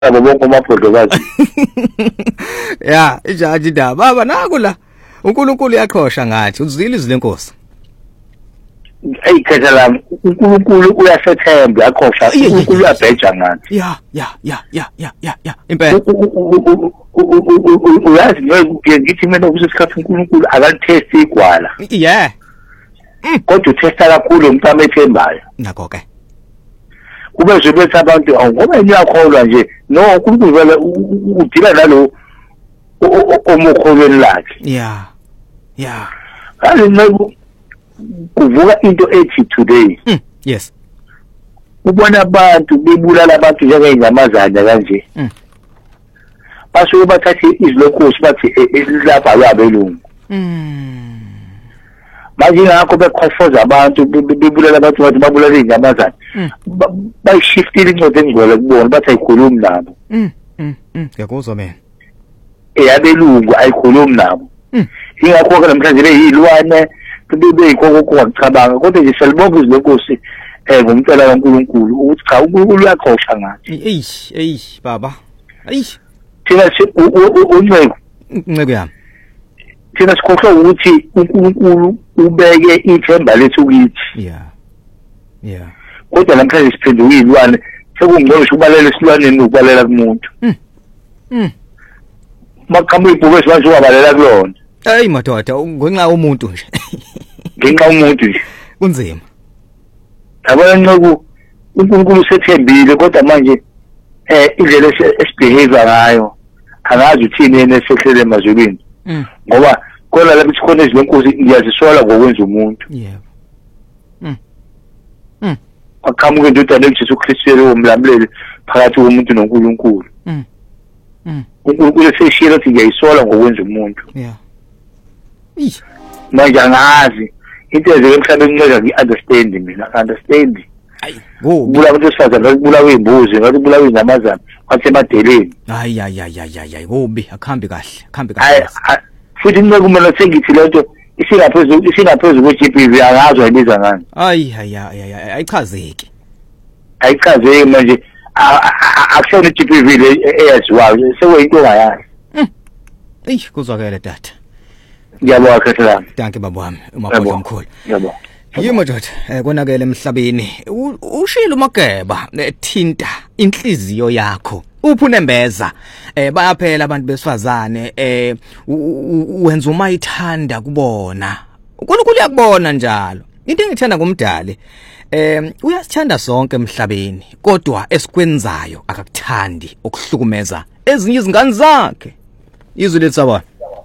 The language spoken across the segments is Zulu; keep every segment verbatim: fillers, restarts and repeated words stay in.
abo bonke amaphodlokazi. Ya ijaji da baba nakula uNkulunkulu uyaqhosha ngathi uzile izwi lenkosi. Hey khaya lami uNkulunkulu uyasethemba yaqhosha uNkulunkulu uyabheja ngathi. Ya ya ya ya ya ya ya impela. Uyazi ngithi mina ukusesikhathi uNkulunkulu akalitesti igwala. Yeah. Kodwa uthesta kakhulu umuntu amethembayo. Nako ke. Kube nje bese abantu ngoba ngiyakholwa nje no uNkulunkulu vele udila nalo omukholweni lakhe. Yeah. Yeah. Kahle nje kuvuka into ethi today. Mm, yes. Ubona abantu bebulala abantu njengeinyamazana kanje. Mm. Basuke bathathe izilokhosi bathi elapha yabelungu. Mm. Manje ngakho bekhofoza abantu bebulala abantu bathi babulala inyamazana. Bayishiftile incwadi engcwele kubona bathi ayikhulumi nabo. Mm. Mm. Ngiyakuzwa mina. Eyabelungu ayikhulumi nabo. Ingakho ke namhlanje leyilwane bebeyikho kokungacabanga kodwa nje siyalibonga izilokhosi eh ngomcela kaNkulunkulu ukuthi cha uNkulunkulu uyaqhosha ngathi. Eish eish baba. Eish. Thina uNceko. Nceko yami. Thina sikhohlwa ukuthi uNkulunkulu ubeke ithemba lethu kithi. Yeah. Yeah. Kodwa namhlanje siphenduka izilwane sekungcono ukubalela esilwaneni ukubalela kumuntu. Mm. Mm. Maqhamu ibhuku esibanjwe wabalela kulona. Hey madoda ngenxa umuntu nje. Ngenxa umuntu nje. Kunzima. Yabona Nceko uNkulunkulu usethembile kodwa manje eh indlela esibehave ngayo angazi uthini yena esehlele emazulwini. Mm. Ngoba khona lapho sikhona izilenkosi ngiyazisola ngokwenza umuntu. Yeah. Mm. Mm. Aqhamuke indodana eJesu Kristu umlamleli phakathi komuntu noNkulunkulu. Mm. Mm. uNkulunkulu eseshilo ukuthi ngiyayisola ngokwenza umuntu. Yeah. Ish. Manje angazi into ezeke emhlabeni nceka ngi-understand mina understand. Ayi go Bula abantu esifazana bulawe imbuzi ngathi bulawe inyamazana kwasemadeleni. Hayi hayi hayi hayi hayi gobi akhambi kahle akhambi kahle. Futhi Nceko mina sengithi lento isingaphezulu isingaphezulu kwe-G B V angazi wayibiza ngani. Hayi hayi hayi ayichazeki. Ayichazeki manje akusona i-G B V le eyaziwayo sekuyinto ongayazi. Eyi kuzwakele tata. Ngiyabonga khethe lami. Danke baba wami umaphoyisa omkhulu. Ngiyabonga. Yimo doda konakele emhlabeni ushilo mageba ethinta inhliziyo yakho uphunembeza eh bayaphela abantu besifazane eh wenza uma ithanda kubona uNkulunkulu uyakubona njalo into engithanda ngomdali eh uyasithanda sonke emhlabeni kodwa esikwenzayo akakuthandi ukuhlukumeza ezinye izingane zakhe izwi letsabona.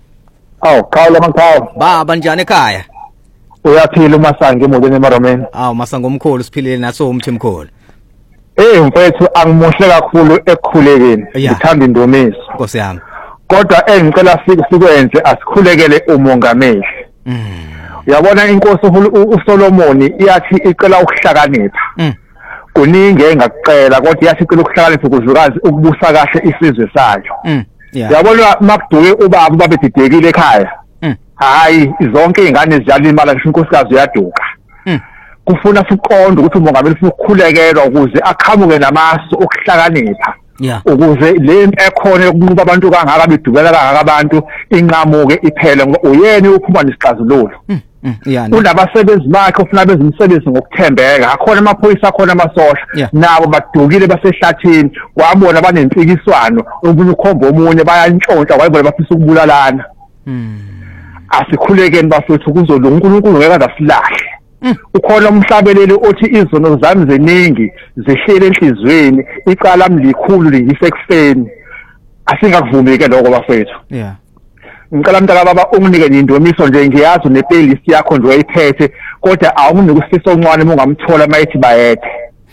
Aw khawula makhaya baba njani ekhaya? Uyaphila uMasango emolweni eMaromeni. Aw Masango omkhulu siphilile naso umthi mkhulu. Eh mfethu angimuhle kakhulu ekukhulekeni. Ngithanda indumiso. Nkosi yami. Kodwa engicela sikwenze asikhulekele umongameli. Mm. Uyabona inkosi uSolomoni iyathi icela ukuhlakanipha. Mm. Kuningi engakucela kodwa iyathi icela ukuhlakanipha ukuzukazi ukubusa kahle isizwe sayo. Mm. Yeah. Uyabona makuduke ubaba babedidekile ekhaya. Hayi zonke izingane ziyalima ngisho inkosikazi uyaduka. Mm. Kufuna siqonde ukuthi umongameli ufuna ukukhulekela ukuze aqhamuke namasu okuhlakanipha. Yeah. Ukuze lento ekhona yokunqoba abantu kangaka bedubela kangaka abantu inqamuke iphele ngoba uyena uphuma nesixazululo. Mm. Yeah. Unabasebenzi bakhe ufuna benze umsebenzi ngokuthembeka. Akhona amaphoyisa akhona amasosha nabo badukile basehlathini wabona banempikiswano omunye ukhomba omunye bayantshontsha wayibona bafisa ukubulalana. Mm. Asikhulekeni bafethu kuzolunga uNkulunkulu ngeke asilahle. Ukhona umhlabeleli othi izono zami zeningi zehlele enhlizweni icala mlikhulu liyisekufeni. Asingakuvumeke lokho bafethu. Yeah. Ngicela mntaka baba unginike indumiso nje ngiyazi ne playlist yakho nje uyiphethe kodwa awunginike usifiso oncane ungamthola mayithi bayethe.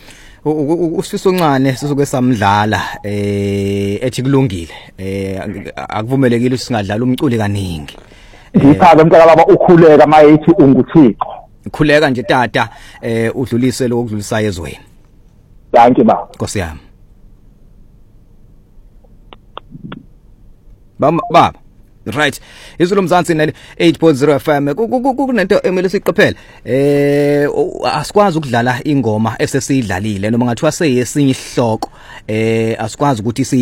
Usifiso oncane sisuke samdlala eh ethi kulungile eh akuvumelekile singadlala umculi kaningi. Ngiphaza mntaka baba ukhuleka mayithi unguThixo. Khuleka nje tata eh udlulise lo ukudlulisayo ezweni. Danke baba. Nkosi yami. Baba baba Right. Izulu Mzansi eight point zero F M. Kunento emele siqaphele. Eh asikwazi ukudlala ingoma esesiyidlalile noma ngathiwa seyesinye isihloko. Eh asikwazi ukuthi